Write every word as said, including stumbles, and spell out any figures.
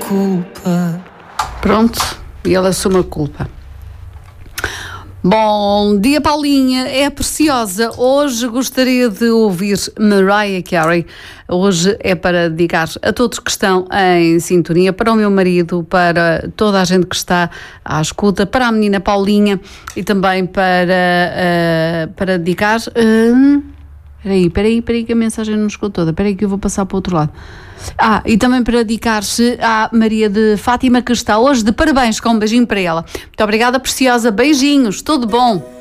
culpa. Pronto, e ele assume a culpa. Bom dia, Paulinha, é preciosa. Hoje gostaria de ouvir Mariah Carey. Hoje é para dedicar a todos que estão em sintonia, para o meu marido, para toda a gente que está à escuta, para a menina Paulinha e também para, uh, para dedicar... Uh, espera aí, espera aí, espera aí que a mensagem não chegou toda. Espera aí que eu vou passar para o outro lado. Ah, e também para dedicar-se à Maria de Fátima, que está hoje de parabéns, com um beijinho para ela. Muito obrigada, preciosa, beijinhos, tudo bom.